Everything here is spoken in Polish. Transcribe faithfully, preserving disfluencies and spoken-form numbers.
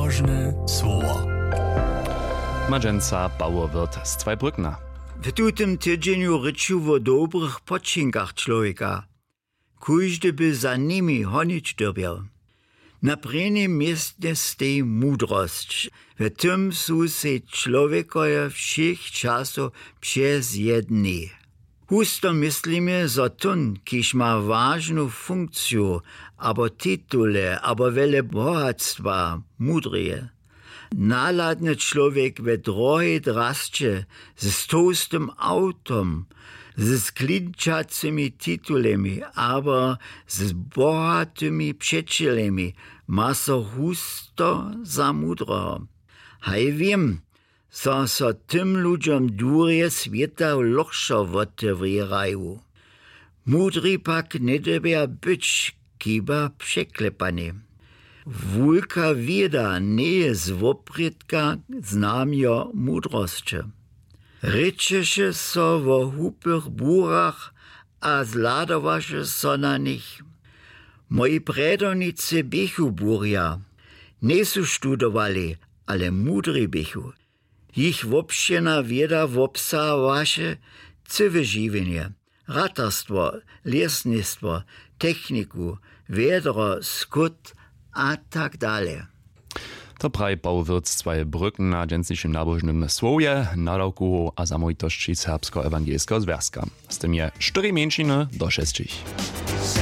Nabożny słowo. Magenca Bauerwirt z Zweibrückner. W tym tydzieniu ryczu o dobrych poczynkach człowieka. Każdy by za nimi honić dobiał. Na prvním miejscu stoi mudrość. W tym są se człowiekoje všech czasów przez jedni. Husto myslimy, że tun, kiż ma ważną funkcję, abo tytule, abo wiele bohactwa, mudrije. Naladny człowiek we drohej drascie, z toastym autom, ze sklinčacimi titulemi, aber z bohatymi przyjacielami, ma so husto za mudroho. Haj wiem, so so tym ludziom długie świata lochszo otwierają. Mudry pak nie debia być, kiba przeklepany. Wulka wieda nie jest woprytka znamio mudrości. Ryczeše so wo hupych burach a zladowaše so na nich. Moi predonicy bychu burja. Nie su studowali, ale mudry bychu. Ich wopštěna wieda wopsawaše cywe žiwienie, ratarstwo, lesnictwo, techniku, wiedro, skut a tak dalej. To praj Bauerwirt z Zweibrücken na dżęsniejszym nabożnym słowie, nadałku a zamojtości serbsko-ewangelskiego związka. Z tym je cztery mieńczyny do sześciu.